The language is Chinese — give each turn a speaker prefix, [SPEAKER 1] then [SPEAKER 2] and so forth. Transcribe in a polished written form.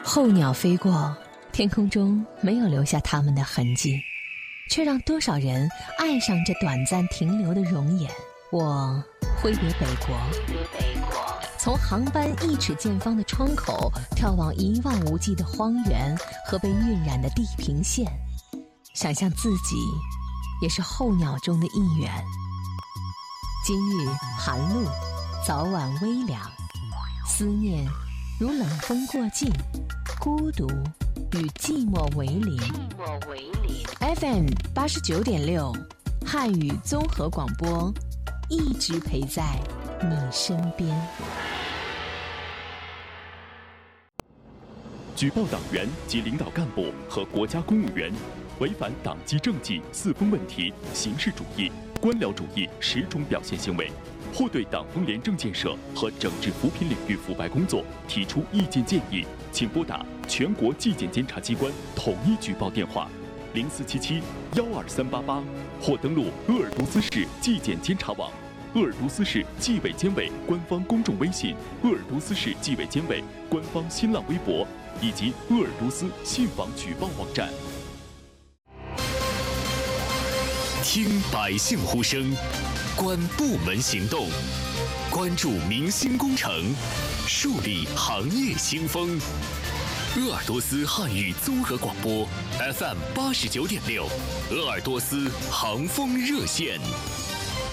[SPEAKER 1] 候鸟飞过，天空中没有留下它们的痕迹，却让多少人爱上这短暂停留的容颜。我挥别北国，从航班1尺见方的窗口眺望一望无际的荒原和被晕染的地平线，想象自己也是候鸟中的一员。今日寒露，早晚微凉，思念如冷风过境，孤独与寂寞为邻。FM 89.6，汉语综合广播，一直陪在你身边。
[SPEAKER 2] 举报党员及领导干部和国家公务员违反党纪政纪4风问题形式主义、官僚主义10种表现行为，或对党风廉政建设和整治扶贫领域腐败工作提出意见建议，请拨打全国纪检监察机关统一举报电话0477-12388，或登录鄂尔多斯市纪检监察网、鄂尔多斯市纪委监委官方公众微信、鄂尔多斯市纪委监委官方新浪微博以及鄂尔多斯信访举报网站。
[SPEAKER 3] 听百姓呼声，观部门行动，关注民心工程，树立行业新风。鄂尔多斯汉语综合广播 FM 89.6，鄂尔多斯航风热线。